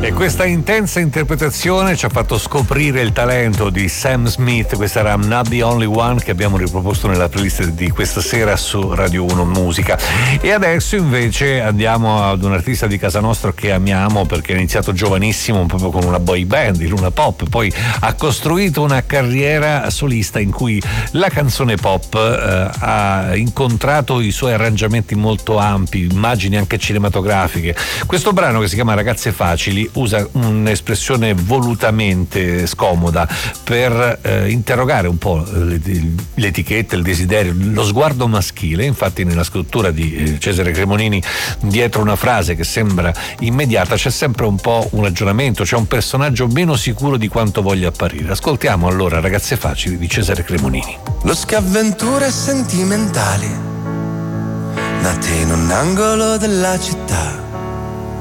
E questa intensa interpretazione ci ha fatto scoprire il talento di Sam Smith. Questa era I'm Not The Only One, che abbiamo riproposto nella playlist di questa sera su Radio 1 Musica. E adesso invece andiamo ad un artista di casa nostra che amiamo, perché ha iniziato giovanissimo proprio con una boy band, il Luna Pop, poi ha costruito una carriera solista in cui la canzone pop ha incontrato i suoi arrangiamenti molto ampi, immagini anche cinematografiche. Questo brano, che si chiama Ragazze Facili, usa un'espressione volutamente scomoda per interrogare un po' le etichette, il desiderio, lo sguardo maschile. Infatti nella scrittura di Cesare Cremonini, dietro una frase che sembra immediata, c'è sempre un po' un ragionamento, c'è un personaggio meno sicuro di quanto voglia apparire. Ascoltiamo allora Ragazze Facili di Cesare Cremonini. Losche avventure sentimentali nate in un angolo della città,